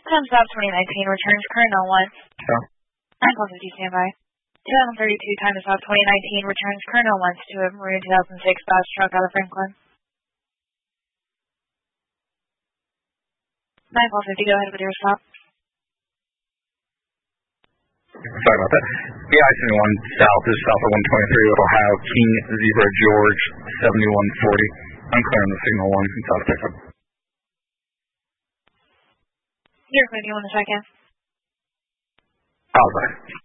Time stop 2019, returns current on 1. Sure. 9-50, standby. 2032, time stop 2019, returns current on 1 to a Maroon 2006 Dodge truck out of Franklin. 9-50, go ahead with your stop. Sorry about that. The I-71 south is south of 123 with Ohio, King Zebra George 7140. I'm clearing the signal 1 from South Pickup. You're clear, do you want a second? Outside.